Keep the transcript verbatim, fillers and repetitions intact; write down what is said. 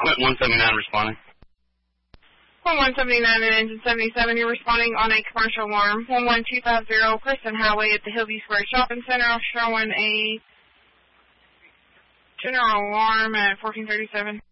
one seventy-nine responding. one seventy-nine and engine seventy-seven, you're responding on a commercial alarm. one one two five zero Kristen Highway at the Hillview Square Shopping Center, showing a general alarm at fourteen thirty-seven.